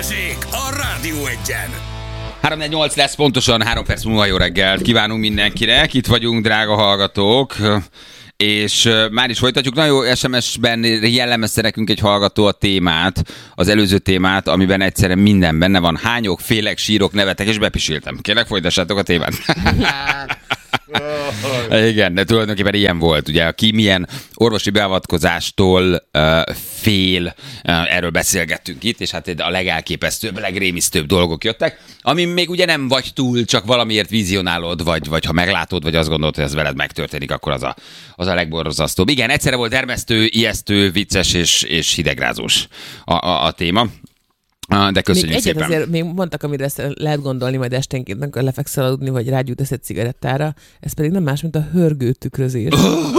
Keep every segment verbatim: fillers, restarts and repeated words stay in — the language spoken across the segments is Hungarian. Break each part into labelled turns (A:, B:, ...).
A: Balázsék a Rádió Egyen.
B: három negyvennyolc lesz pontosan, három perc múlva jó reggelt kívánunk mindenkinek. Itt vagyunk, drága hallgatók. És már is folytatjuk. Nagyon jó es em es-ben jellemezte nekünk egy hallgató a témát, az előző témát, amiben egyszerűen minden benne van. Hányok, félek, sírok, nevetek, és bepisültem. Kérlek, folytassátok a témát. Igen, de tulajdonképpen ilyen volt. Ugye, aki milyen orvosi beavatkozástól uh, fél, uh, erről beszélgettünk itt, és hát a legelképesztőbb, legrémisztőbb dolgok jöttek, ami még ugye nem vagy túl, csak valamiért vizionálod, vagy, vagy ha meglátod, vagy azt gondolod, hogy ez veled megtörténik, akkor az a, az a legborzasztóbb. Igen, egyszerre volt termesztő, ijesztő, vicces és, és hidegrázós a, a, a téma. De köszönjük
C: még
B: szépen.
C: Azért még mondtak, amire ezt lehet gondolni majd esténként, amikor lefekszel aludni, vagy rágyújtasz egy cigarettára, ez pedig nem más, mint a hörgő tükrözés.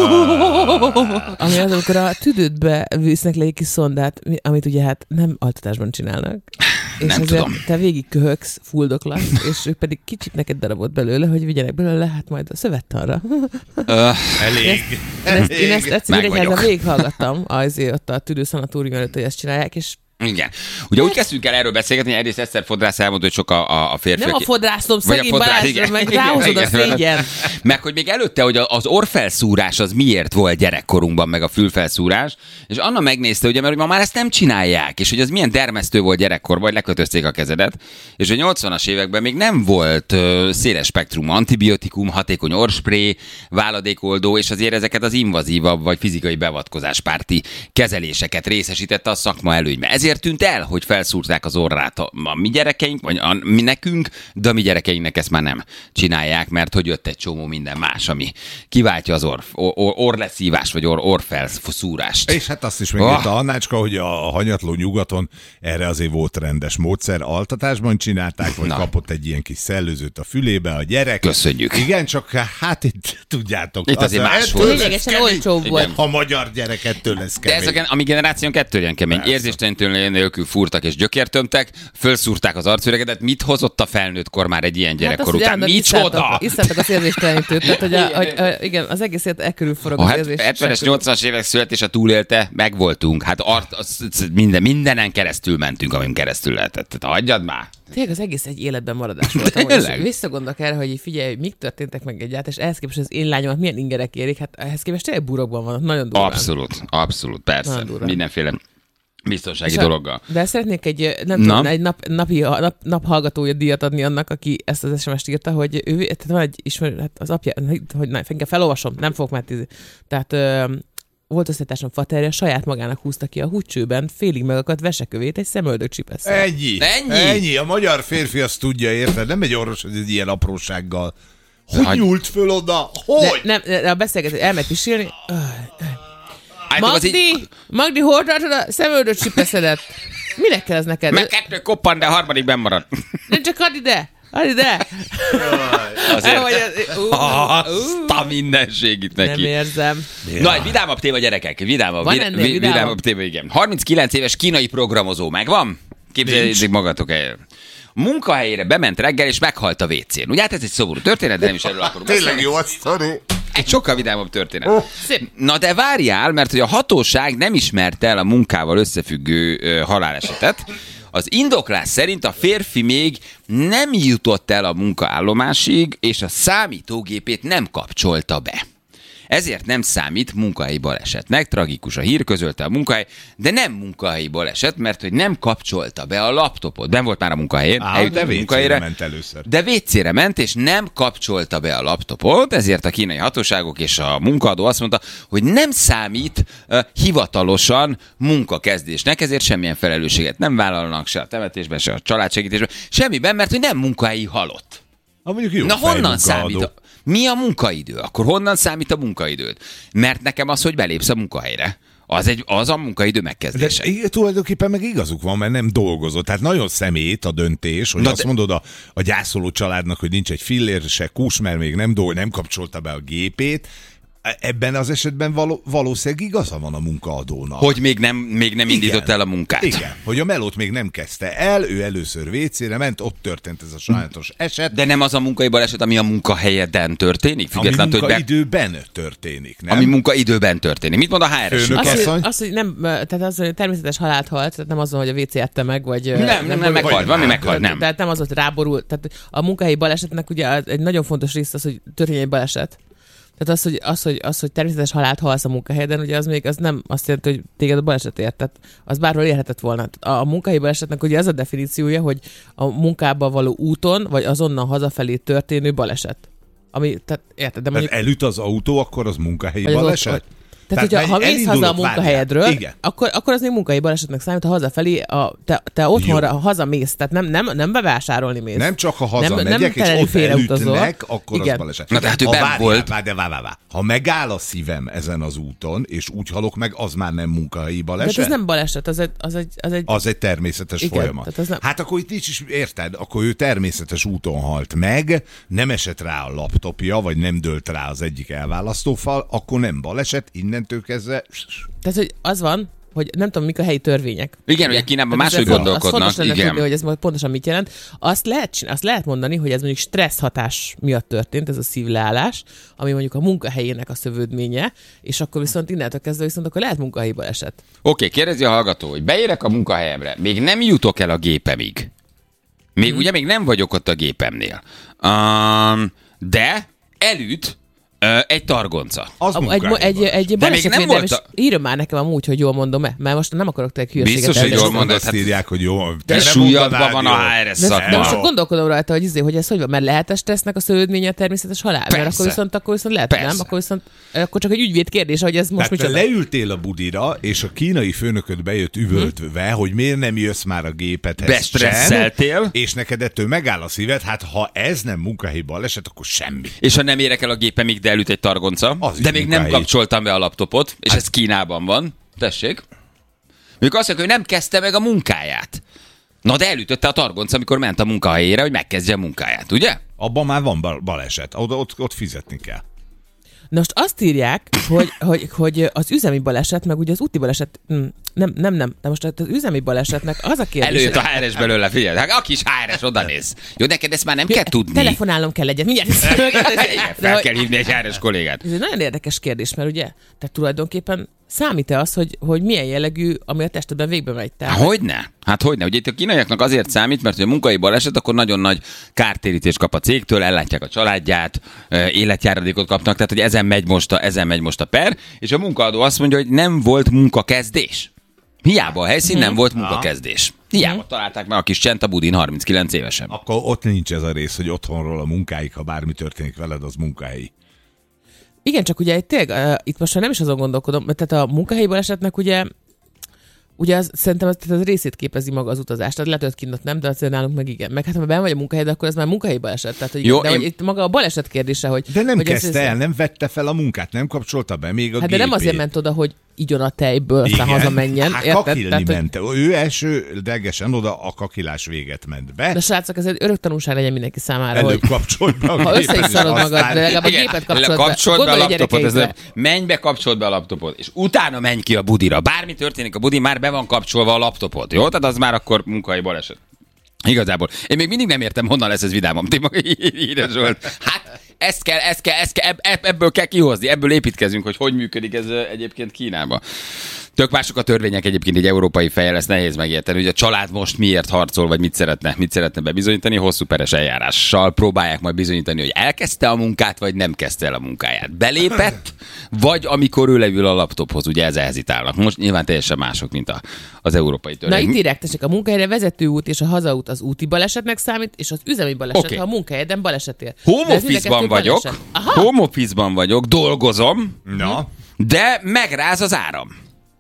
C: Ami az, amikor a tüdődbe visznek le egy kis szondát, amit ugye hát nem altatásban csinálnak. És
B: nem tudom.
C: Te végig köhögsz, fuldoklasz, és ők pedig kicsit neked darabot belőle, hogy vigyenek belőle, hát majd a szövettanra.
B: Uh,
D: elég.
C: Én ezt, én ezt egyszerűen
B: vagyok.
C: végighallgattam, azért ott a tüdőszanatórium előtt, hogy ezt csinálják, és
B: igen. Ugye úgy kezdtünk el erről beszélgetni, hogy egyrészt Eszter Fodrász elmondta, hogy sok a, a, a férfiak...
C: nem a fodrászom,
B: Vagy a
C: szegény
B: fodrász,
C: Balázsra,
B: igen.
C: meg
B: Igen,
C: ráhozod a
B: igen.
C: szégyen.
B: Meg hogy még előtte, hogy az orrfelszúrás az miért volt gyerekkorunkban, meg a fülfelszúrás, és Anna megnézte, ugye, mert ma már ezt nem csinálják, és hogy az milyen dermesztő volt gyerekkorban, hogy lekötözték a kezedet, és a nyolcvanas években még nem volt uh, széles spektrum antibiotikum, hatékony orrspré, váladékoldó, és azért ezeket az invazívabb vagy fizikai beavatkozáspárti kezeléseket részesítette a szakma előnybe. Ezért tűnt el, hogy felszúrták az orrát a, a mi gyerekeink, vagy a, mi nekünk, de a mi gyerekeinknek ezt már nem csinálják, mert hogy jött egy csomó minden más, ami kiváltja az orr, or, or, orrleszívás, vagy orr, orrfelszúrást.
D: És hát azt is megírta oh. Annácska, hogy a hanyatló nyugaton erre azért volt rendes módszer. Altatásban csinálták, vagy Na. kapott egy ilyen kis szellőzőt a fülébe a gyerek.
B: Köszönjük.
D: Igen, csak hát itt tudjátok.
B: Itt azért más volt.
C: Lényegesen olcsóbb volt.
D: Ha magyar gyerek, ettől lesz kemény.
B: De ezek a mi generációnk ettől ilyen kemény. Érzéstelenítő nélkül fúrtak és gyökértömtek, fölszúrták az arcüregedet. Mit hozott a felnőtt kor már egy ilyen gyerekkor hát után? Micsoda?
C: Isztátok az érzéstelenítőt. Tehát, hogy, a, hogy a, igen, az egész élet e körül forog az érzés.
B: A hetvenes, nyolcvanas évek születése túlélte, megvoltunk. Hát art, az, minden, mindenen keresztül mentünk, amin keresztül lehetett. Tehát hagyjad már.
C: Tényleg az egész egy életben maradás volt. Amúgy, visszagondolok erre, hogy figyelj, hogy mik történtek meg egyáltalán, és ehhez képest az én lányomat milyen ingerek érik, hát ehhez képest tényleg burokban vannak, nagyon durván.
B: Abszolút, abszolút, persze. Mindenféle biztonsági
C: és
B: dologgal.
C: De szeretnék egy, nem Na. tudom, egy nap, napi, nap, naphallgatója díjat adni annak, aki ezt az es em es-t írta, hogy ő, tehát van egy ismerő, hát az apja, hogy na, inkább felolvasom, nem fogok már tízni. Tehát ö, volt osztálytársam faterje, saját magának húzta ki a húcsőben félig megakadt vesekövét egy szemöldök csipesszel.
D: Ennyi.
B: Ennyi.
D: Ennyi. A magyar férfi azt tudja, érted? Nem egy orvos, hogy egy ilyen aprósággal. Hogy
B: Hagy...
D: nyúlt föl oda? Hogy?
C: De, nem, de a beszélgetés, elmegy pisilni.
B: Állítom,
C: Magdi,
B: így...
C: Magdi, hol tartod a szemöldök csipeszedet? Minek kell ez neked?
B: Meg kettő koppan, de a harmadik benn marad.
C: Nem csak add ide! Add ide!
B: Azért.
C: uh,
B: Azt a mindenség itt neki.
C: Nem érzem.
B: Na, egy vidámabb téma, gyerekek. Vidámabb,
C: Van
B: vid-
C: ennél
B: vid-
C: vidámabb?
B: vidámabb téma, igen. harminckilenc éves kínai programozó megvan? Képzeljétek magatok el. Munkahelyére bement reggel, és meghalt a vécén. Ugye hát ez egy szomorú történet, de nem is erről akarunk
D: Tényleg
B: beszélni.
D: jó a sztori.
B: Egy sokkal vidámabb történet.
D: Oh.
C: Szép.
B: Na de várjál, mert hogy a hatóság nem ismerte el a munkával összefüggő ö, halálesetet. Az indoklás szerint a férfi még nem jutott el a munkaállomásig, és a számítógépét nem kapcsolta be. Ezért nem számít munkahelyi balesetnek, tragikus a hír, közölte a munkahely, de nem munkahelyi baleset, mert hogy nem kapcsolta be a laptopot. Nem volt már a munkahelyén,
D: Á,
B: eljutott
D: de
B: a
D: vécére
B: munkahelyre,
D: ment először.
B: de vécére ment, és nem kapcsolta be a laptopot, ezért a kínai hatóságok és a munkaadó azt mondta, hogy nem számít uh, hivatalosan munkakezdésnek, ezért semmilyen felelősséget nem vállalnak se a temetésben, se a családsegítésben, semmiben, mert hogy nem munkahelyi halott.
D: Ha mondjuk jó
B: Na honnan
D: fejmunkaadó.
B: számít? A, mi a munkaidő? Akkor honnan számít a munkaidőd? Mert nekem az, hogy belépsz a munkahelyre, az, egy, az a munkaidő megkezdése.
D: De tulajdonképpen meg igazuk van, mert nem dolgozott. Tehát nagyon szemét a döntés, hogy
B: Na
D: azt
B: de...
D: mondod a, a gyászoló családnak, hogy nincs egy fillér se kús, mert még nem dolg, nem kapcsolta be a gépét. Ebben az esetben való, valószínűleg igaza van a munkaadónak.
B: Hogy még nem, még nem indított el a munkát.
D: Igen, hogy a melót még nem kezdte el, ő először vécére ment, ott történt ez a sajátos eset.
B: De nem az a munkai baleset, ami a munkahelyeden történik?
D: Ami munkaidőben be... történik, nem?
B: Ami munkaidőben történik. Mit mond a há er es?
C: Az, hogy, az, hogy nem, tehát az, hogy természetes halált halt, tehát nem azon, hogy a vécé ette meg, vagy...
B: Nem, nem, nem, nem meghalt, valami meghalt, nem.
C: Tehát nem az, hogy ráborul. Tehát a munkahelyi balesetnek ugye egy nagyon fontos rész az, hogy történjen egy baleset. Tehát az, hogy, az, hogy, az, hogy természetes halált halsz a munkahelyeden, ugye az még az nem azt jelenti, hogy téged a baleset ért. Tehát az bárhol érhetett volna. A, a munkahelyi balesetnek ugye ez a definíciója, hogy a munkába való úton, vagy azonnal hazafelé történő baleset. Ami, tehát érted, de mondjuk...
D: Tehát elüt az autó, akkor az munkahelyi baleset?
C: Ott, Tehát, Tehát hogyha, ha mész haza a munkahelyedről, akkor, akkor az még munkahelyi balesetnek számít, ha hazafelé, a, te, te otthonra Jó. hazamész, tehát nem, nem, nem bevásárolni mész.
D: Nem csak ha hazamegyek, és ott elütnek, akkor
C: Igen.
D: az baleset.
B: Na, tehát ő benn volt.
D: Várj, várj, várj, várj. Ha megáll a szívem ezen az úton, és úgy halok meg, az már nem munkahelyi baleset?
C: De ez nem baleset, az egy... Az egy, az egy,
D: az egy természetes
C: Igen,
D: folyamat.
C: Nem...
D: Hát akkor itt nincs is, érted? Akkor ő természetes úton halt meg, nem esett rá a laptopja, vagy nem dőlt rá az egyik elválasztófal, akkor nem baleset, innentől kezdve...
C: Tehát, hogy az van, hogy nem tudom, mik a helyi törvények.
B: Igen, ugye Kínában máshogy gondolkodnak.
C: Az fontos
B: lenne
C: tudni, hogy ez pontosan mit jelent. Azt lehet, azt lehet mondani, hogy ez mondjuk stressz hatás miatt történt, ez a szívleállás, ami mondjuk a munkahelyének a szövődménye, és akkor viszont innentől kezdve viszont akkor lehet munkahelyi baleset.
B: Oké, okay, kérdezi a hallgató, hogy beérek a munkahelyemre, még nem jutok el a gépemig. Még, hmm. Ugye még nem vagyok ott a gépemnél. Um, de elüt egy targonca.
D: Az
C: a, egy, egy, egy balesetvédelem, és a... írja már nekem amúgy, hogy jól mondom-e, mert most nem akarok te hülyeséget.
B: Biztos, hogy jól mondod.
D: Hát írják, hogy jó.
B: De súlyadban van a há er es szakma.
C: De most csak gondolkodom rajta, hogy, izé, hogy ez hogy van, mert lehet stressznek a szövődménye a természetes halál?
B: Persze.
C: Mert akkor viszont, akkor viszont lehet, nem? Akkor viszont akkor csak egy ügyvéd kérdése, hogy ez most
D: micsoda. Leültél a budira, és a kínai főnököd bejött üvöltve, hmm. hogy miért nem jössz már a gépethez.
B: Bestresszeltél.
D: És neked ettől megáll a szíved, hát ha ez nem munkahelyi baleset, akkor semmi.
B: És ha nem érek el a gépemig, de elüt egy targonca. Az de még nem kapcsoltam be a laptopot, és hát... ez Kínában van. Tessék. Még azt mondja, hogy nem kezdte meg a munkáját. Na de elütötte a targonca, amikor ment a munkahelyére, hogy megkezdje a munkáját, ugye?
D: Abban már van baleset. Ott, ott, ott fizetni kell.
C: Na most azt írják, hogy, hogy, hogy az üzemi baleset, meg ugye az úti baleset, nem, nem, nem, de most az üzemi balesetnek az a kérdés...
B: Előjött a há er es belőle, figyelj, hát aki is há er es oda néz. Jó, neked ezt már nem kell tudni.
C: Telefonálnom kell egyet, mindjárt.
B: Fel kell hívni egy há er es kollégát.
C: Ez egy nagyon érdekes kérdés, mert ugye, tehát tulajdonképpen számít-e az, hogy, hogy milyen jellegű, ami a testedben végbe megy? Tehát...
B: Hogyne? Hát hogyne? Ugye itt a kínaiaknak azért számít, mert hogy a munkai baleset, akkor nagyon nagy kártérítést kap a cégtől, ellátják a családját, életjáradékot kapnak, tehát hogy ezen megy most a, ezen megy most a per, és a munkaadó azt mondja, hogy nem volt munkakezdés. Hiába a helyszín nem volt munkakezdés. Hiába hmm. találták meg a kis csent a budin harminckilenc évesen.
D: Akkor ott nincs ez a rész, hogy otthonról a munkáig, ha bármi történik veled, az munkahelyi.
C: Igen, csak ugye tényleg, uh, itt most nem is azon gondolkodom, mert tehát a munkahelyi balesetnek ugye, ugye az, szerintem az, az részét képezi maga az utazást. Tehát lehet, hogy kint nem, de azért nálunk meg igen. Meg hát ha benn vagy a munkahely, akkor ez már munkahelyi baleset. Tehát, hogy
B: Jó,
C: igen, de
B: én...
C: hogy itt maga a baleset kérdése, hogy...
D: De nem
C: hogy
D: kezdte el, nem vette fel a munkát, nem kapcsolta be még a
C: hát
D: gépét.
C: de nem azért ment oda, hogy igyon a tejből, aztán
D: igen.
C: hazamenjen.
D: Hát
C: érted?
D: kakilni
C: Tehát,
D: ment. Hogy... Ő elsődlegesen oda a kakilás véget ment be.
C: De srácok, ez egy örök tanulság legyen mindenki számára.
D: Előbb
C: hogy...
D: kapcsold be a gépet.
C: Ha össze is szarod magad, de legalább a gépet kapcsolod be.
B: Kapcsold be a laptopot, ez menj be, kapcsold be a laptopot, és utána menj ki a budira. Bármi történik a budi, már be van kapcsolva a laptopot, jó? Tehát az már akkor munkahelyi baleset. Igazából. Én még mindig nem értem, honnan lesz ez vidámom. Ti maga írja Zsolt. Hát ezt kell, ezt kell, ezt kell, ebből kell kihozni, ebből építkezünk, hogy hogy működik ez egyébként Kínában. Tök mások a törvények egyébként egy európai fejjel, ezt nehéz megérteni, hogy a család most miért harcol, vagy mit szeretne, mit szeretne bebizonyítani, hosszú peres eljárással próbálják majd bizonyítani, hogy elkezdte a munkát, vagy nem kezdte el a munkáját. Belépett, vagy amikor ő leül a laptophoz, ugye ez hezitálnak. Most nyilván teljesen mások, mint a, az európai törvény.
C: Na itt direkt, tessék, a munkahelyre vezető út és a hazaút az úti balesetnek számít, és az üzemi baleset,
B: okay.
C: ha a munkahelyeden balesetér.
B: Home office-ban vagyok, home office-ban vagyok, dolgozom,
D: no.
B: de megráz az áram.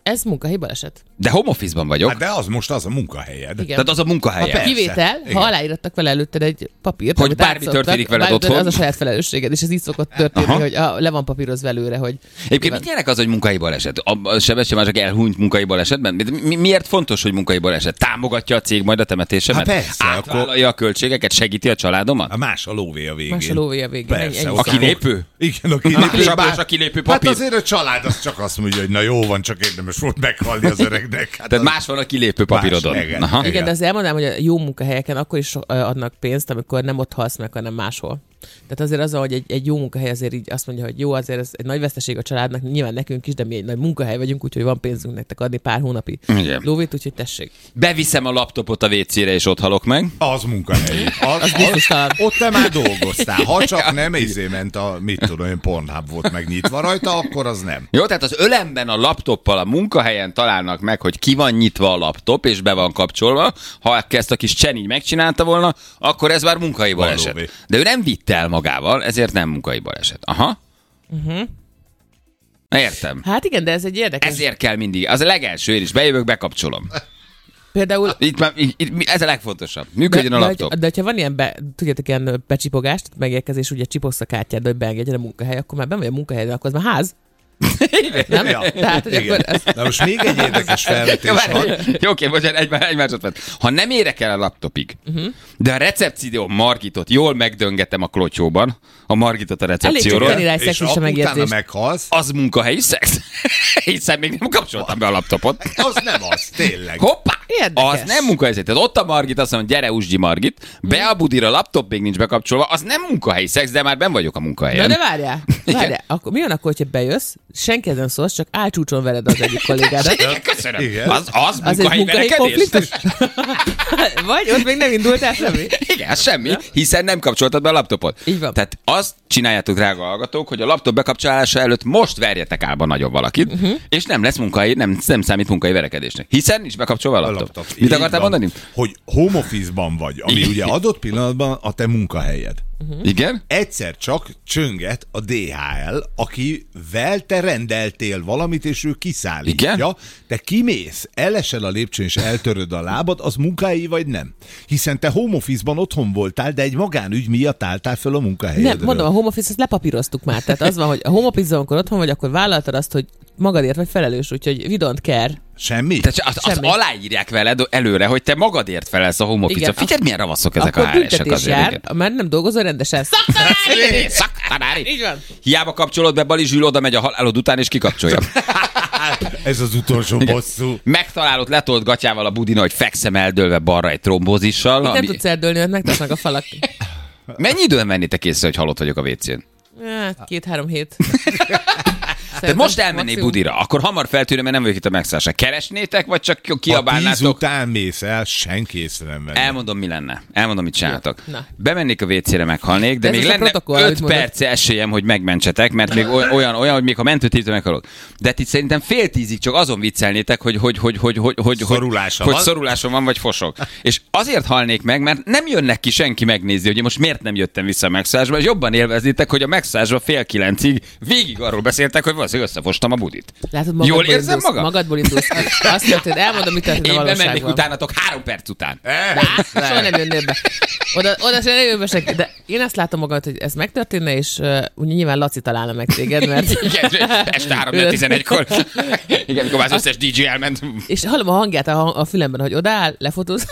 C: Ez munkahelyi baleset.
B: De home office-ban vagyok.
D: Hát de az most az a munkahelyed.
C: Igen.
B: Tehát az a munkahelyed.
D: Hát
C: Kivétel,
D: Igen.
C: ha aláírattak vele előtted egy papírt,
B: Hogy
C: amit
B: bármi
C: átszoktak,
B: történik veled
C: bármi
B: otthon.
C: Az a saját felelősséged, és ez így szokott történni,
B: Aha.
C: hogy a, le van papírozva előre, hogy...
B: Egyébként mit jelent az, hogy munkai baleset? A Sebestyén már csak elhunyt munkai balesetben? Mi, miért fontos, hogy munkai baleset? Támogatja a cég majd a temetésemet?
D: Hát persze,
B: Átvállalja a költségeket, segíti a családomat?
D: A más a lóvé a végén.
C: Más a lóvé a végén.
D: Persze,
C: Ennyi- ennyi
D: ott
B: A
C: szám.
B: kilépő?
D: Igen, a kilépő.
B: Sabás a kilépő papír.
D: Hát azért a család az csak azt mondja, hogy na jó van, csak érdemes volt meghalni az öregnek. Hát
B: Tehát
D: az...
B: más van a kilépő papírodon.
D: Más, igen.
B: Aha.
C: Igen, de azt elmondanám, hogy a jó munkahelyeken akkor is so- adnak pénzt, amikor nem ott halsz meg, hanem máshol. Tehát azért az, hogy egy, egy jó munkahely azért így azt mondja, hogy jó, azért ez egy nagy veszteség a családnak, nyilván nekünk is, de mi egy nagy munkahely vagyunk, úgyhogy van pénzünk nektek adni pár hónapi
B: Igen.
C: lóvét, úgyhogy tessék.
B: Beviszem a laptopot a vécére, és ott halok meg.
D: Az munkahely. Az, az,
C: biztostalan.
D: ott te már dolgoztál. Ha csak nem izé ment a, mit tudom én, Pornhub volt megnyitva rajta, akkor az nem.
B: Jó, tehát az ölemben a laptoppal a munkahelyen találnak meg, hogy ki van nyitva a laptop, és be van kapcsolva. Ha ezt a kis Cseni így megcsinálta volna, akkor ez már munkai baleset.
D: Valóban.
B: De ő nem vitte el magával, ezért nem munkai baleset. Aha. Uh-huh. Értem.
C: Hát igen, de ez egy érdekes.
B: Ezért kell mindig. Az a legelső, én is bejövök, bekapcsolom.
C: Például
B: Itt már, itt, itt, ez a legfontosabb. Működjön
C: de,
B: a
C: de,
B: laptop.
C: hogy- de hogyha van ilyen, be, tudjátok, ilyen becsipogást, megérkezés, ugye csipogsz a kártyád, hogy beengedjen a munkahely, akkor már ben vagy a munkahelyen, akkor az már ház. Nem?
D: Ja.
C: Tehát, hogy
D: Igen.
C: akkor ez...
D: Na most még egy érdekes felvetés
B: Jó,
D: van.
B: várj, Jó, oké, bocsánat, egy, egy másodperc. Ha nem érek el a laptopig, uh-huh. de a recepció Margitot jól megdöngetem a klotyóban, a Margitot a
C: Elég csak
B: recepcióról,
C: tenni rá egy
D: És
C: szexista
D: utána
C: megjegyzést.
D: meghalsz,
B: az munkahelyi szex. Hiszen még nem kapcsoltam be a laptopot.
D: az nem az, tényleg.
B: Hoppá!
C: Érdekes.
B: Az nem munkahelyi. Tehát ott a Margit, azt mondja, gyere, Usgyi Margit, be a budira, a laptop még nincs bekapcsolva, az nem munkahelyi szex, de már ben vagyok a munkahelyen.
C: Na de várjál, várjál. Akkor mi van akkor, hogyha bejössz, senki nem szólsz, csak álcsúcson vered az egyik kollégádat.
B: Igen, köszönöm.
D: Igen.
B: Az, az,
C: Az egy
B: munkahelyi
C: munkahelyi
B: verekedés?
C: konfliktus? Vagy ott még nem indultál semmi?
B: Igen, az semmi, hiszen nem kapcsoltad be a laptopot.
C: Így van.
B: Tehát azt csináljátok, drága hallgatók, hogy a laptop bekapcsolása előtt most verjetek álba nagyon valakit, uh-huh. és nem lesz munkai, nem, nem számít munkai verekedésnek. Hiszen nincs bekapcsolva a
D: A
B: laptop.
D: laptop.
B: Mit
D: Így
B: akartál
D: van,
B: mondani?
D: Hogy home office-ban vagy, ami ugye adott pillanatban a te munkahelyed.
B: Uh-huh. Igen?
D: Egyszer csak csönget a dé há el, akivel te rendeltél valamit, és ő kiszállítja.
B: Igen?
D: Te kimész, elesel a lépcsőn, és eltöröd a lábad, az munkahelyi vagy nem? Hiszen te home office-ban otthon voltál, de egy magánügy miatt álltál föl a munkahelyedről.
C: Nem, mondom, a home office-t lepapíroztuk már. Tehát az van, hogy a home office-ban, amikor otthon vagy, akkor vállaltad azt, hogy magadért vagy felelős, úgyhogy we don't care.
D: Semmi?
B: Tehát azt, azt
C: Semmi.
B: aláírják veled előre, hogy te magadért felelsz a home office-ra.
C: Igen.
B: Figyeld, milyen ravaszok ezek
C: Akkor
B: a há er-esek
C: büntetés
B: azért.
C: jár,
B: igen.
C: mert nem dolgozol rendesen. Szaktanári!
B: Szaktanári.
C: Így van.
B: Hiába kapcsolod be, Bali Zsül oda megy a halálod után, és kikapcsolja.
D: Ez az utolsó bosszú.
B: Megtalálod letolt gatyával a budina, hogy fekszem eldőlve balra egy trombózissal.
C: Nem
B: Ami...
C: tudsz eldőlni, mert megtartnak a falak.
B: Mennyi időn vennétek észre, hogy halott vagyok a vécén?
C: Hát, két-három hét.
B: Tehát most elmennék budira, akkor hamar feltűnöm, mert nem vagyok itt a megszállásra. Keresnétek, vagy csak
D: Ha tíz
B: kiabálnátok?
D: után mész el, senki észre nem venni.
B: Elmondom, mi lenne. Elmondom, mit csináltok.
C: Na.
B: Bemennék a vécére, meghalnék, de
C: Ez
B: még
C: most a
B: lenne
C: protokoll, amit
B: öt
C: mondod.
B: perc esélyem, hogy megmentsetek, mert még oly- olyan, olyan, hogy még ha mentőt hívtam, meghalok. De itt szerintem fél tízig csak azon viccelnétek, hogy hogy hogy hogy hogy hogy
D: Szorulása
B: hogy,
D: van.
B: hogy szorulásom van, vagy fosok. És azért halnék meg, mert nem jönnek ki senki megnézni, hogy én most miért nem jöttem vissza a megszállásba, és jobban élveznétek, hogy a megszállásba fél kilencig végig arról beszéltek, hogy valószínűleg összefostam a budit.
C: Látod,
B: Jól
C: magadból
B: érzem
C: indulsz,
B: magam?
C: Magadból indulsz. Azt történt, elmondom, mit történt a
B: Én bemennék
C: valóságban.
B: utánatok három perc után.
C: Á, soha nem jönnél be. Oda, oda se nem jön be senki. De én azt látom magad, hogy ez megtörténne, és uh, ugye nyilván Laci találna meg téged, mert...
B: Igen, este három tizenegykor. Igen, amikor már az összes dé dzsé elment.
C: És hallom a hangját a, hang- a fülemben, hogy odáll, lefotóz.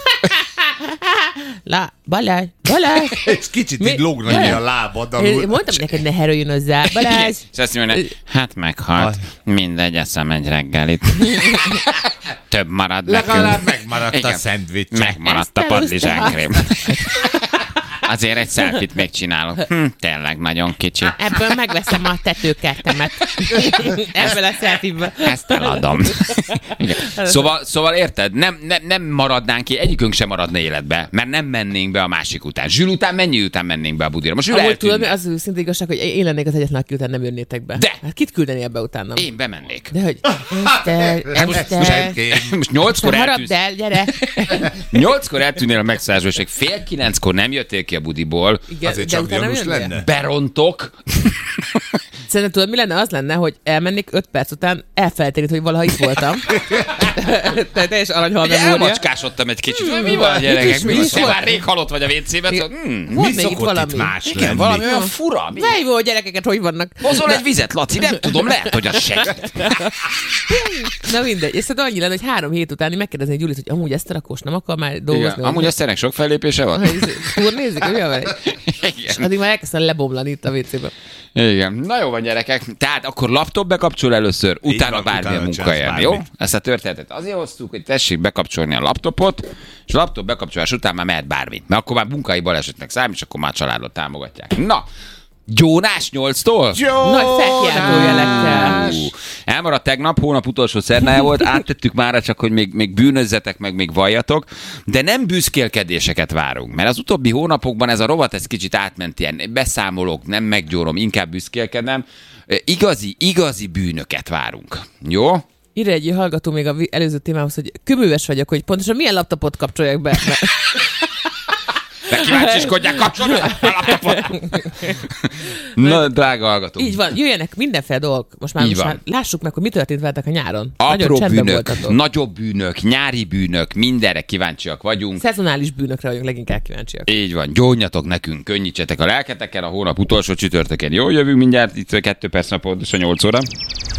C: La, Balázs, Balázs.
D: És kicsit
C: Mi?
D: így lógna ki a lábad.
C: Én
D: Alul.
C: mondtam neked, ne heroinozzál, Balázs.
B: És azt mondja, hogy hát meghalt. Mindegy, eszem egy reggelit. Több marad
D: Legalább
B: nekünk.
D: megmaradt a
B: Igen.
D: szendvics.
B: Megmaradt a
C: Ezt
B: padlizsánkrém. Azért egy selfit még csinálok. Hm, tényleg nagyon kicsi.
C: Ebből megveszem a tetőkertemet. Ebből a selfie-ből.
B: Ezt eladom. Igen. Szóval, szóval érted? Nem, nem, nem maradnánk ki, egyikünk sem maradna életbe, mert nem mennénk be a másik után. Zsül után mennyi után mennénk be a budira? Most Zsül
C: Amúgy tudod,
B: eltűnne.
C: az őszinte igazság, hogy én lennék az egyetlen, aki után nem jönnétek be.
B: De!
C: Hát kit küldenél be utána?
B: Én bemennék.
C: De hogy... Eszter, Eszter,
D: Senkém.
B: Most nyolckor
C: harapd
B: eltűnsz.
C: el, gyere!
B: Nyolckor eltűnnél a megszállásból, fél kilenckor nem jöttél ki a budiból.
C: Igen,
D: Azért
C: de
D: csak
C: utána
D: gyanús
C: jönnél?
D: lenne.
B: Berontok.
C: Szerintem tudod, mi lenne? Az lenne, hogy elmennék öt perc után elfelejteni, hogy valaha itt voltam. Tehát teljes aranyhal memória.
B: Elmacskásodtam egy kicsit. Hmm, mi van, gyerekek? Mi is már rég halott vagy a vécében.
D: Hmm, mi szokott itt más
B: igen,
D: lenni?
B: valami olyan fura.
C: Fejvó a gyerekeket, hogy vannak?
B: Hozol egy vizet, Laci? Nem tudom, lehet, hogy az segít.
C: Na mindegy. És szóval annyi lenne, hogy három hét után megkérdezni Gyulit, hogy amúgy Eszter Akós nem akar már dolgozni.
B: Igen, amúgy Eszternek sok fellépése van.
C: Turnézik, hogy vele? És addig már elkezdtem lebomlani itt a vécében.
B: Igen. Na jó van, gyerekek. Tehát akkor laptop bekapcsol először, utána van, bármilyen munkahelyen, jó? Ezt a történetet azért hoztuk, hogy tessék bekapcsolni a laptopot, és a laptop bekapcsolás után már mehet bármit. Mert akkor már munkai balesetnek számít, és akkor már családot támogatják. Na, Gyónás nyolctól?
C: Nagy felkiáltójelekkel.
B: Elmaradt tegnap, hónap utolsó szerdája volt, áttettük már, csak hogy még, még bűnözzetek, meg még valljatok, de nem büszkélkedéseket várunk, mert az utóbbi hónapokban ez a rovat ez kicsit átment ilyen, beszámolok, nem meggyórom, inkább büszkélkedem. Igazi, igazi bűnöket várunk. Jó?
C: Írja egy hallgató még az előző témához, hogy köműves vagyok, hogy pontosan milyen laptopot kapcsoljak be.
B: De kíváncsiskodják, kapcsolni a laptopot. Na, drága hallgatók.
C: Így van, jöjjenek mindenféle dolgok. Most már, most már lássuk meg, hogy mi történt veletek a nyáron.
B: Apró bűnök, nagyobb bűnök, nyári bűnök, mindenre kíváncsiak vagyunk.
C: Szezonális bűnökre vagyunk leginkább kíváncsiak.
B: Így van, gyónjatok nekünk, könnyítsetek a lelketeken a hónap utolsó csütörtökén. Jó, jövünk mindjárt, itt kettő perc nap pontosan nyolc óra.